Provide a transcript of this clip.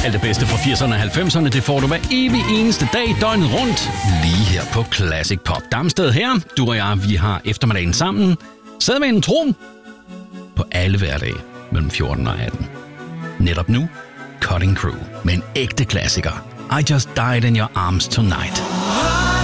Alt det bedste fra 80'erne og 90'erne, det får du hver evig eneste dag, døgnet rundt, lige her på Classic Pop. Damsted her, du og jeg, vi har eftermiddagen sammen. Sædvanen tro på alle hverdage mellem 14 og 18. Netop nu, Cutting Crew med en ægte klassiker. I Just Died in Your Arms Tonight.